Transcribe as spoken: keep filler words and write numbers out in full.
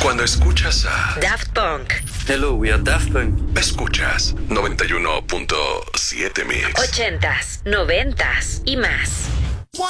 Cuando escuchas a Daft Punk. Hello, we are Daft Punk. Escuchas noventa y uno punto siete Mix. Ochentas, noventas y más.